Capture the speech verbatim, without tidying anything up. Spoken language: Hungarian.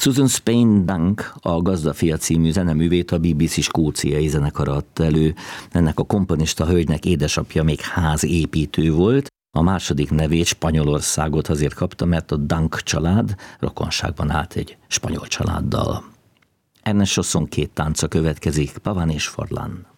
Susan Spain Dunk, a Gazdafia című zeneművét a bé bé cé skóciai zenekar adta elő. Ennek a komponista hölgynek édesapja még házépítő volt. A második nevét, Spanyolországot azért kapta, mert a Dunk család rokonságban állt egy spanyol családdal. Ernest Chausson két tánca következik, Pavane és Forlán.